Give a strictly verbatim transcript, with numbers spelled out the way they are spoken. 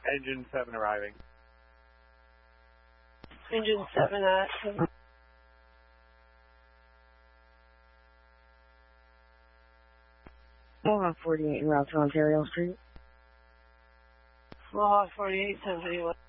Engine seven arriving. Engine seven at... Mohawk forty-eight en route to Ontario Street. Mohawk forty-eight, ten fifty-one.